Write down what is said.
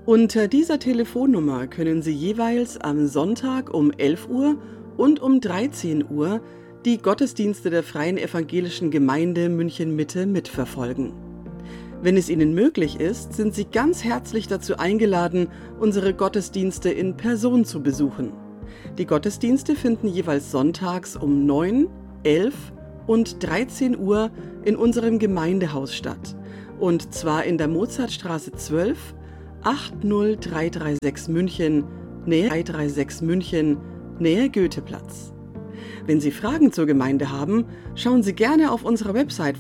Unter dieser Telefonnummer können Sie jeweils am Sonntag um 11 Uhr und um 13 Uhr die Gottesdienste der Freien Evangelischen Gemeinde München-Mitte mitverfolgen. Wenn es Ihnen möglich ist, sind Sie ganz herzlich dazu eingeladen, unsere Gottesdienste in Person zu besuchen. Die Gottesdienste finden jeweils sonntags um 9, 11 und 13 Uhr in unserem Gemeindehaus statt. Und zwar in der Mozartstraße 12, 80336 München, Nähe Goetheplatz. Wenn Sie Fragen zur Gemeinde haben, schauen Sie gerne auf unserer Website